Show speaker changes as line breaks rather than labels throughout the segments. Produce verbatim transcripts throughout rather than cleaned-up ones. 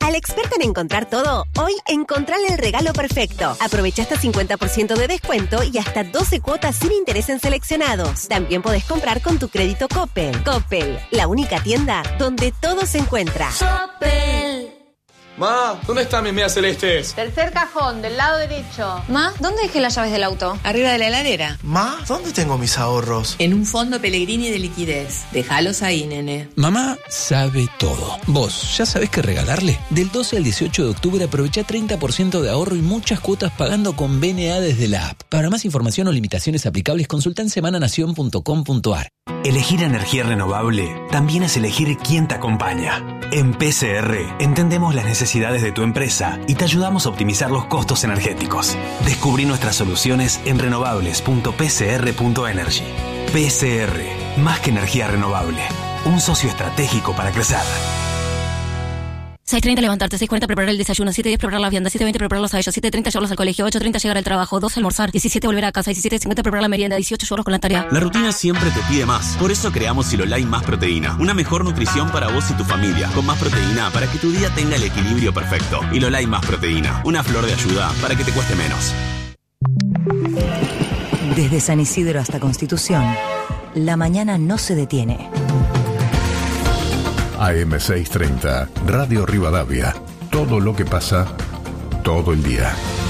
Al experto en encontrar todo, hoy encontrale el regalo perfecto. Aprovecha hasta cincuenta por ciento de descuento y hasta doce cuotas sin interés en seleccionados. También podés comprar con tu crédito Coppel. Coppel, la única tienda donde todo se encuentra.
Coppel.
Ma, ¿dónde están mis medias celestes?
Tercer cajón, del lado derecho.
Ma, ¿dónde dejé las llaves del auto?
Arriba de la heladera.
Ma, ¿dónde tengo mis ahorros?
En un fondo Pellegrini de liquidez. Déjalos ahí, nene.
Mamá sabe todo. ¿Vos ya sabés qué regalarle? Del doce al dieciocho de octubre aprovecha treinta por ciento de ahorro y muchas cuotas pagando con B N A desde la app. Para más información o limitaciones aplicables, consulta en semananación punto com punto a r.
Elegir energía renovable también es elegir quién te acompaña. En P C R entendemos las necesidades de tu empresa y te ayudamos a optimizar los costos energéticos. Descubrí nuestras soluciones en renovables punto p c r punto energy. P C R, más que energía renovable, un socio estratégico para crecer.
seis treinta levantarte, seis cuarenta preparar el desayuno, siete diez preparar la vianda, siete veinte prepararlos a ellos, siete treinta llevarlos al colegio, ocho treinta llegar al trabajo, doce almorzar, diecisiete volver a casa, diecisiete cincuenta preparar la merienda, dieciocho llevarlos con la tarea.
La rutina siempre te pide más. Por eso creamos Silolai Más Proteína. Una mejor nutrición para vos y tu familia. Con más proteína para que tu día tenga el equilibrio perfecto. Silolai Más Proteína. Una flor de ayuda para que te cueste menos.
Desde San Isidro hasta Constitución, la mañana no se detiene.
A M seiscientos treinta, Radio Rivadavia. Todo lo que pasa, todo el día.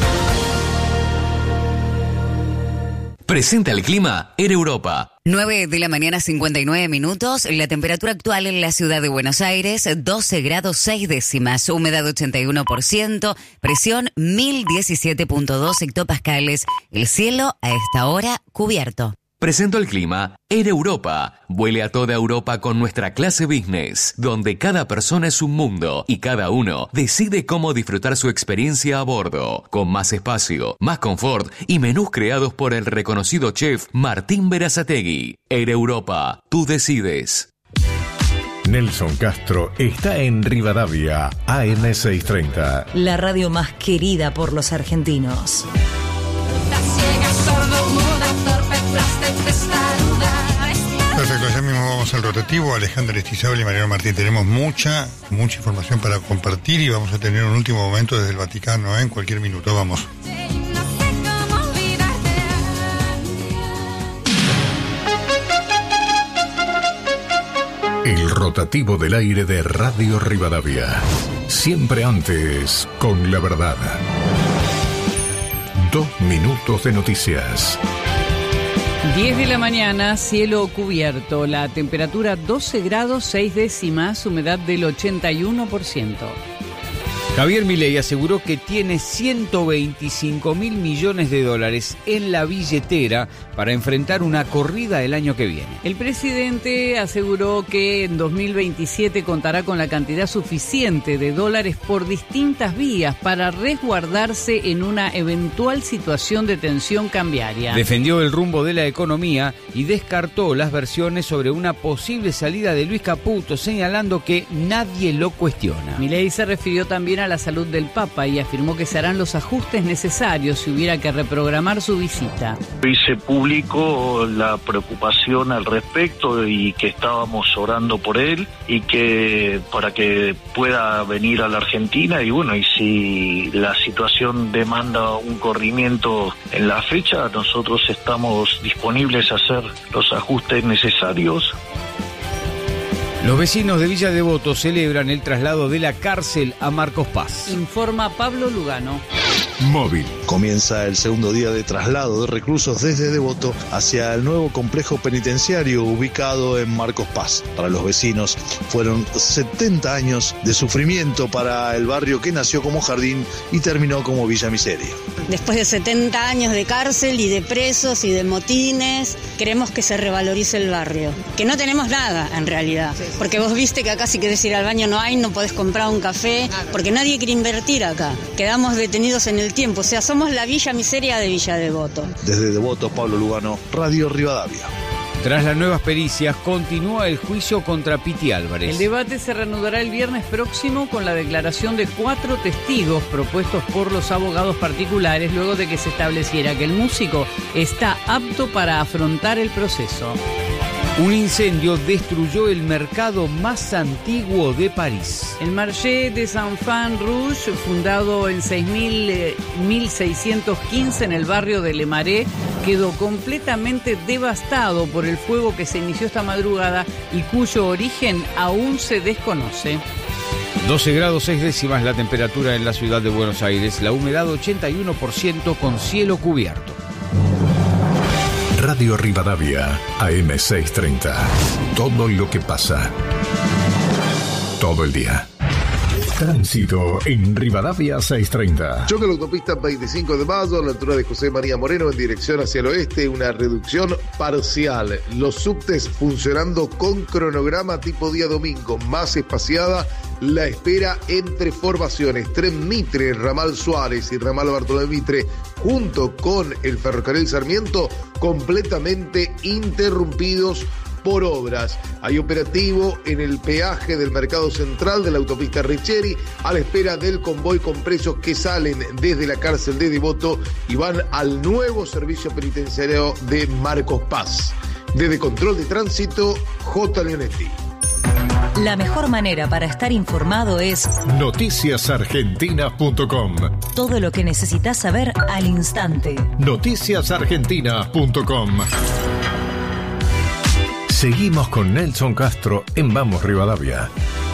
Presenta el clima Air Europa.
nueve de la mañana, cincuenta y nueve minutos. La temperatura actual en la ciudad de Buenos Aires, doce grados seis décimas. Humedad ochenta y uno por ciento. Presión mil diecisiete punto dos hectopascales. El cielo a esta hora cubierto.
Presento el clima Air Europa. Vuele a toda Europa con nuestra clase business, donde cada persona es un mundo y cada uno decide cómo disfrutar su experiencia a bordo, con más espacio, más confort y menús creados por el reconocido chef Martín Berazategui. Air Europa, tú decides.
Nelson Castro está en Rivadavia, A M seiscientos treinta.
La radio más querida por los argentinos.
Perfecto, ya mismo vamos al rotativo. Alejandra Estizabal y Mariano Martín. Tenemos mucha, mucha información para compartir y vamos a tener un último momento desde el Vaticano, ¿eh? En cualquier minuto. Vamos.
El rotativo del aire de Radio Rivadavia. Siempre antes, con la verdad. Dos minutos de noticias.
diez de la mañana, cielo cubierto, la temperatura doce grados seis décimas, humedad del ochenta y uno por ciento.
Javier Milei aseguró que tiene ciento veinticinco mil millones de dólares en la billetera para enfrentar una corrida el año que viene.
El presidente aseguró que en dos mil veintisiete contará con la cantidad suficiente de dólares por distintas vías para resguardarse en una eventual situación de tensión cambiaria.
Defendió el rumbo de la economía y descartó las versiones sobre una posible salida de Luis Caputo, señalando que nadie lo cuestiona.
Milei se refirió también a la salud del Papa y afirmó que se harán los ajustes necesarios si hubiera que reprogramar su visita.
Hice público la preocupación al respecto y que estábamos orando por él y que para que pueda venir a la Argentina y bueno, y si la situación demanda un corrimiento en la fecha, nosotros estamos disponibles a hacer los ajustes necesarios.
Los vecinos de Villa Devoto celebran el traslado de la cárcel a Marcos Paz.
Informa Pablo Lugano.
Móvil.
Comienza el segundo día de traslado de reclusos desde Devoto hacia el nuevo complejo penitenciario ubicado en Marcos Paz. Para los vecinos fueron setenta años de sufrimiento para el barrio que nació como jardín y terminó como Villa Miseria.
Después de setenta años de cárcel y de presos y de motines, queremos que se revalorice el barrio. Que no tenemos nada en realidad. Porque vos viste que acá si querés ir al baño no hay, no podés comprar un café, porque nadie quiere invertir acá. Quedamos detenidos en el tiempo, o sea, somos la Villa Miseria de Villa Devoto.
Desde Devoto, Pablo Lugano, Radio Rivadavia.
Tras las nuevas pericias, continúa el juicio contra Piti Álvarez.
El debate se reanudará el viernes próximo con la declaración de cuatro testigos propuestos por los abogados particulares luego de que se estableciera que el músico está apto para afrontar el proceso.
Un incendio destruyó el mercado más antiguo de París.
El Marché de Saint-Fan-Rouge, fundado en mil seiscientos quince en el barrio de Le Marais, quedó completamente devastado por el fuego que se inició esta madrugada y cuyo origen aún se desconoce.
doce grados seis décimas la temperatura en la ciudad de Buenos Aires, la humedad ochenta y uno por ciento con cielo cubierto.
Radio Rivadavia, A M seiscientos treinta. Todo lo que pasa. Todo el día. Tránsito en Rivadavia seiscientos treinta.
Choque la autopista veinticinco de mayo a la altura de José María Moreno en dirección hacia el oeste, una reducción parcial. Los subtes funcionando con cronograma tipo día domingo, más espaciada la espera entre formaciones. Tren Mitre, Ramal Suárez y Ramal Bartolomé Mitre, junto con el ferrocarril Sarmiento, completamente interrumpidos por obras. Hay operativo en el peaje del Mercado Central de la autopista Richeri a la espera del convoy con presos que salen desde la cárcel de Devoto y van al nuevo servicio penitenciario de Marcos Paz. Desde Control de Tránsito, J. Leonetti.
La mejor manera para estar informado es
noticias argentinas punto com.
Todo lo que necesitas saber al instante.
noticias argentinas punto com. Seguimos con Nelson Castro en Vamos Rivadavia.